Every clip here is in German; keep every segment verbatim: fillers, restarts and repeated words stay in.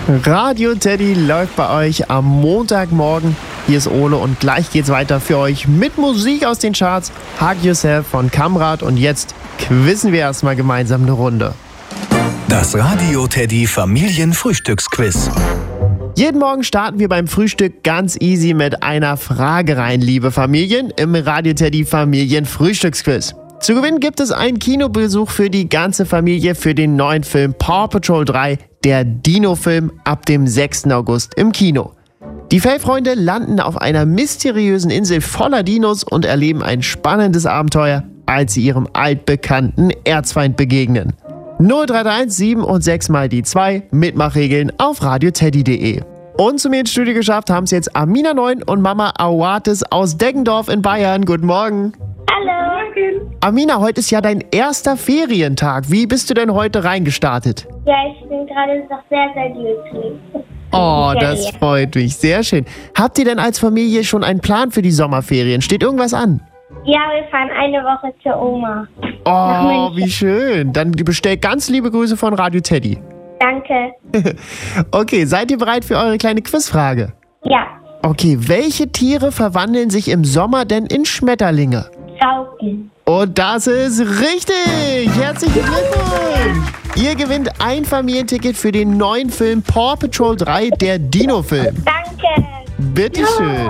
Radio Teddy läuft bei euch am Montagmorgen. Hier ist Ole und gleich geht's weiter für euch mit Musik aus den Charts. Hug Yourself von Kamrat und jetzt quizzen wir erstmal gemeinsam eine Runde. Das Radio Teddy Familienfrühstücksquiz. Jeden Morgen starten wir beim Frühstück ganz easy mit einer Frage rein, liebe Familien, im Radio Teddy Familienfrühstücksquiz. Zu gewinnen gibt es einen Kinobesuch für die ganze Familie für den neuen Film Paw Patrol drei, der Dino-Film, ab dem sechsten August im Kino. Die Fellfreunde landen auf einer mysteriösen Insel voller Dinos und erleben ein spannendes Abenteuer, als sie ihrem altbekannten Erzfeind begegnen. null drei drei eins sieben und sechs mal die zwei, Mitmachregeln auf radioteddy punkt de. Und zu mir ins Studio geschafft haben es jetzt Amina neun und Mama Awatis aus Deggendorf in Bayern. Guten Morgen. Hallo. Amina, heute ist ja dein erster Ferientag. Wie bist du denn heute reingestartet? Ja, ich bin gerade noch sehr, sehr glücklich. Oh, das freut mich. Sehr schön. Habt ihr denn als Familie schon einen Plan für die Sommerferien? Steht irgendwas an? Ja, wir fahren eine Woche zur Oma. Oh, wie schön. Dann bestellt ganz liebe Grüße von Radio Teddy. Danke. Okay, seid ihr bereit für eure kleine Quizfrage? Ja. Okay, welche Tiere verwandeln sich im Sommer denn in Schmetterlinge? Raupen. Und das ist richtig! Herzlichen Glückwunsch! Ihr gewinnt ein Familienticket für den neuen Film Paw Patrol drei, der Dino-Film. Danke. Bitteschön.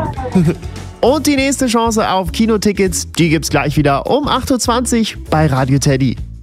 Und die nächste Chance auf Kinotickets, die gibt's gleich wieder um acht Uhr zwanzig bei Radio Teddy.